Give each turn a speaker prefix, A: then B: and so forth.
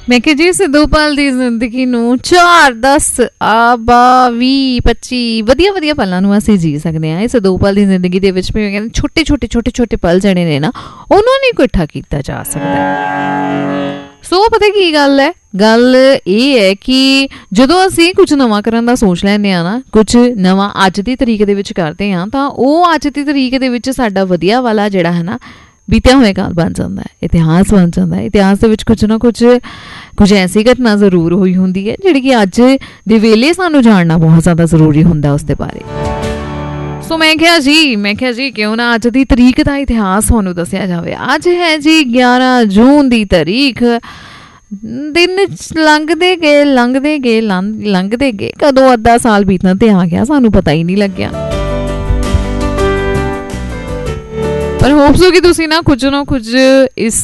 A: ਮੈਂ ਕਿਹਾ ਜੀ ਸਿੱਧੂਪਾਲ ਦੀ ਜ਼ਿੰਦਗੀ ਨੂੰ 4 10 20 25 ਵਧੀਆ ਵਧੀਆ ਪਲਾਂ ਨੂੰ ਅਸੀਂ ਜੀ ਸਕਦੇ ਹਾਂ। ਇਹ ਸਿੱਧੂਪਾਲ ਦੀ ਜ਼ਿੰਦਗੀ ਦੇ ਵਿੱਚ ਵੀ ਕਹਿੰਦੇ ਛੋਟੇ ਛੋਟੇ ਛੋਟੇ ਛੋਟੇ ਪਲ ਜਿਹੜੇ ਨੇ ਨਾ ਉਹਨਾਂ ਨੂੰ ਇਕੱਠਾ ਕੀਤਾ ਜਾ ਸਕਦਾ। ਸੋ ਪਤਾ ਕੀ ਗੱਲ ਹੈ, ਗੱਲ ਇਹ ਹੈ ਕਿ ਜਦੋਂ ਅਸੀਂ ਕੁਝ ਨਵਾਂ ਕਰਨ ਦਾ ਸੋਚ ਲੈਂਦੇ ਹਾਂ ਨਾ, ਕੁਝ ਨਵਾਂ ਅੱਜ ਦੀ ਤਰੀਕ ਦੇ ਵਿੱਚ ਕਰਦੇ ਹਾਂ, ਤਾਂ ਉਹ ਅੱਜ ਦੀ ਤਰੀਕ ਦੇ ਵਿੱਚ ਸਾਡਾ ਵਧੀਆ ਵਾਲਾ ਜਿਹੜਾ ਹੈ ਨਾ ਬੀਤਿਆ ਹੋਇਆ ਕਾਲ ਬਣ ਜਾਂਦਾ ਹੈ, ਇਤਿਹਾਸ ਬਣ ਜਾਂਦਾ ਹੈ। ਇਤਿਹਾਸ ਦੇ ਵਿੱਚ ਕੁਝ ਨਾ ਕੁਝ ਐਸੀ ਘਟਨਾ ਜ਼ਰੂਰ ਹੋਈ ਹੁੰਦੀ ਹੈ ਜਿਹੜੀ ਕਿ ਅੱਜ ਦੇ ਵੇਲੇ ਸਾਨੂੰ ਜਾਣਨਾ ਬਹੁਤ ਜ਼ਿਆਦਾ ਜ਼ਰੂਰੀ ਹੁੰਦਾ ਉਸ ਦੇ ਬਾਰੇ। ਸੋ ਮੈਂ ਕਿਹਾ ਜੀ ਕਿਉਂ ਨਾ ਅੱਜ ਦੀ ਤਰੀਕ ਦਾ ਇਤਿਹਾਸ ਤੁਹਾਨੂੰ ਦੱਸਿਆ ਜਾਵੇ। ਅੱਜ ਹੈ ਜੀ 11 ਜੂਨ ਦੀ ਤਾਰੀਖ। ਦਿਨ ਲੰਘਦੇ ਗਏ ਕਦੋਂ ਅੱਧਾ ਸਾਲ ਬੀਤਣ ਤੇ ਆ ਗਿਆ, ਸਾਨੂੰ ਪਤਾ ਹੀ ਨਹੀਂ ਲੱਗਿਆ। ਪਰ ਹੋਪ ਸੋ ਕਿ ਤੁਸੀਂ ਨਾ ਕੁਝ ਇਸ